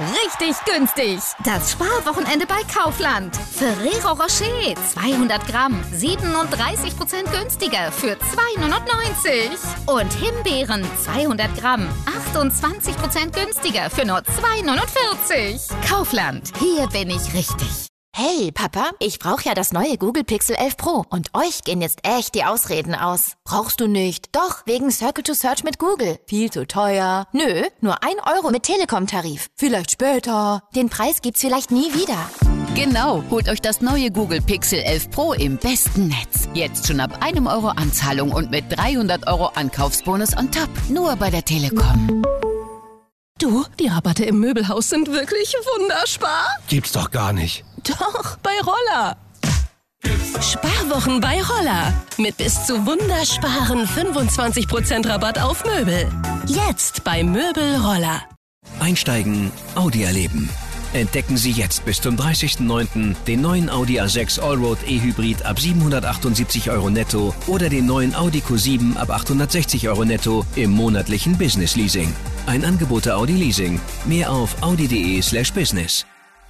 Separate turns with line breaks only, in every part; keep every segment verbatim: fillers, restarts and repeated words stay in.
richtig günstig. Das Sparwochenende bei Kaufland. Ferrero Rocher zweihundert Gramm, siebenunddreißig Prozent günstiger für zwei neunundneunzig. Und Himbeeren zweihundert Gramm, achtundzwanzig Prozent günstiger für nur zwei neunundvierzig. Kaufland, hier bin ich richtig.
Hey, Papa, ich brauche ja das neue Google Pixel elf Pro und euch gehen jetzt echt die Ausreden aus. Brauchst du nicht? Doch, wegen Circle to Search mit Google. Viel zu teuer. Nö, nur ein Euro mit Telekom-Tarif. Vielleicht später. Den Preis gibt's vielleicht nie wieder.
Genau, holt euch das neue Google Pixel elf Pro im besten Netz. Jetzt schon ab einem Euro Anzahlung und mit dreihundert Euro Ankaufsbonus on top. Nur bei der Telekom.
Du, die Rabatte im Möbelhaus sind wirklich wunderspar.
Gibt's doch gar nicht.
Doch, bei Roller. Sparwochen bei Roller. Mit bis zu wundersparen fünfundzwanzig Prozent Rabatt auf Möbel. Jetzt bei Möbel Roller.
Einsteigen, Audi erleben. Entdecken Sie jetzt bis zum dreißigsten neunten den neuen Audi A sechs Allroad E-Hybrid ab siebenhundertachtundsiebzig Euro netto oder den neuen Audi Q sieben ab achthundertsechzig Euro netto im monatlichen Business Leasing. Ein Angebot der Audi Leasing. Mehr auf audi.de slash business.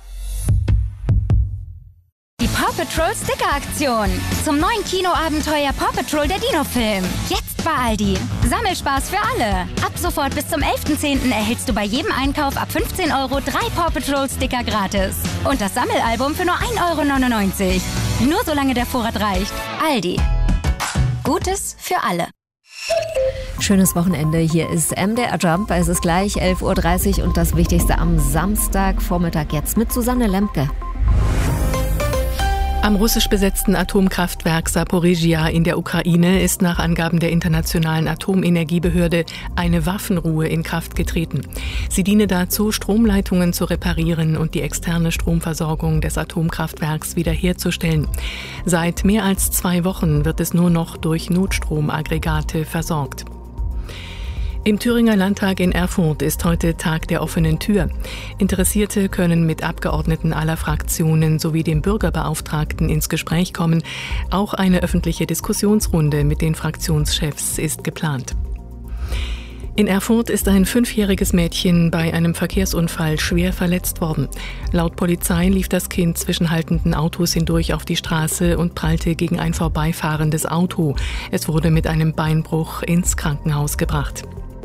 Die Paw Patrol Sticker-Aktion. Zum neuen Kinoabenteuer Paw Patrol der Dino-Film. Jetzt bei Aldi. Sammelspaß für alle. Ab sofort bis zum elften zehnten erhältst du bei jedem Einkauf ab fünfzehn Euro drei Paw Patrol Sticker gratis. Und das Sammelalbum für nur ein Euro neunundneunzig. Nur solange der Vorrat reicht. Aldi. Gutes für alle.
Schönes Wochenende, hier ist M D R Jump. Es ist gleich elf Uhr dreißig und das Wichtigste am Samstagvormittag jetzt mit Susanne Lemke.
Am russisch besetzten Atomkraftwerk Saporizhia in der Ukraine ist nach Angaben der Internationalen Atomenergiebehörde eine Waffenruhe in Kraft getreten. Sie diene dazu, Stromleitungen zu reparieren und die externe Stromversorgung des Atomkraftwerks wiederherzustellen. Seit mehr als zwei Wochen wird es nur noch durch Notstromaggregate versorgt. Im Thüringer Landtag in Erfurt ist heute Tag der offenen Tür. Interessierte können mit Abgeordneten aller Fraktionen sowie dem Bürgerbeauftragten ins Gespräch kommen. Auch eine öffentliche Diskussionsrunde mit den Fraktionschefs ist geplant. In Erfurt ist ein fünfjähriges Mädchen bei einem Verkehrsunfall schwer verletzt worden. Laut Polizei lief das Kind zwischen haltenden Autos hindurch auf die Straße und prallte gegen ein vorbeifahrendes Auto. Es wurde mit einem Beinbruch ins Krankenhaus gebracht.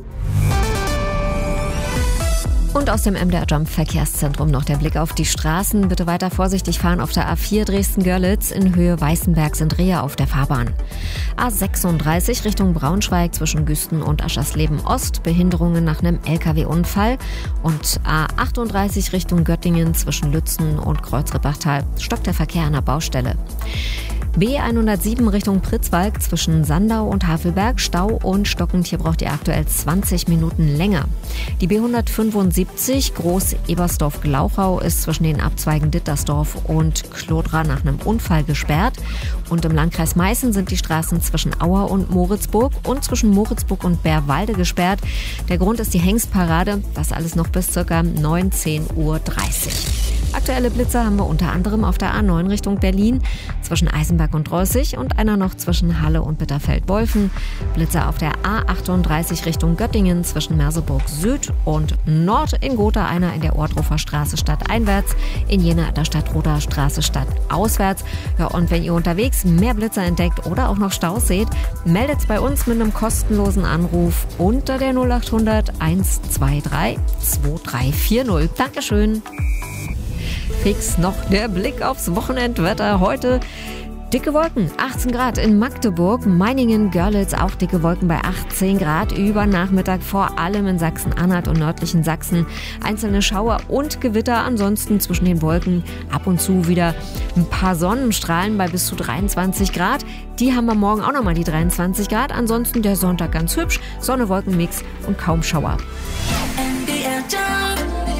Und aus dem M D R Jump Verkehrszentrum noch der Blick auf die Straßen. Bitte weiter vorsichtig fahren auf der A vier Dresden-Görlitz in Höhe Weißenberg sind Rehe auf der Fahrbahn. A sechsunddreißig Richtung Braunschweig zwischen Güsten und Aschersleben Ost, Behinderungen nach einem L K W-Unfall. Und A achtunddreißig Richtung Göttingen zwischen Lützen und Kreuzrippachtal stockt der Verkehr an der Baustelle. B hundertsieben Richtung Pritzwalk zwischen Sandau und Havelberg, Stau und stockend. Hier braucht ihr aktuell zwanzig Minuten länger. Die B hundertfünfundsiebzig Groß-Ebersdorf-Glauchau ist zwischen den Abzweigen Dittersdorf und Klodra nach einem Unfall gesperrt. Und im Landkreis Meißen sind die Straßen zwischen Auer und Moritzburg und zwischen Moritzburg und Bärwalde gesperrt. Der Grund ist die Hengstparade. Das alles noch bis ca. neunzehn Uhr dreißig. Aktuelle Blitzer haben wir unter anderem auf der A neun Richtung Berlin zwischen Eisenberg und Reußig und einer noch zwischen Halle und Bitterfeld-Wolfen. Blitzer auf der A achtunddreißig Richtung Göttingen zwischen Merseburg Süd und Nord, in Gotha einer in der Ohrdruffer Straße stadteinwärts, in Jena der Stadtroder Straße stadtauswärts. Ja, und wenn ihr unterwegs mehr Blitzer entdeckt oder auch noch Staus seht, meldet's bei uns mit einem kostenlosen Anruf unter der null achthundert eins zwei drei zwei drei vier null. Dankeschön. Fix noch der Blick aufs Wochenendwetter. Heute dicke Wolken, achtzehn Grad in Magdeburg, Meiningen, Görlitz auch dicke Wolken bei achtzehn Grad. Über Nachmittag vor allem in Sachsen-Anhalt und nördlichen Sachsen einzelne Schauer und Gewitter. Ansonsten zwischen den Wolken ab und zu wieder ein paar Sonnenstrahlen bei bis zu dreiundzwanzig Grad. Die haben wir morgen auch nochmal, die dreiundzwanzig Grad. Ansonsten der Sonntag ganz hübsch, Sonne-Wolken-Mix und kaum Schauer.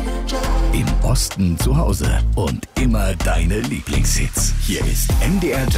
Im Osten zu Hause und immer deine Lieblingshits. Hier ist M D R Jump.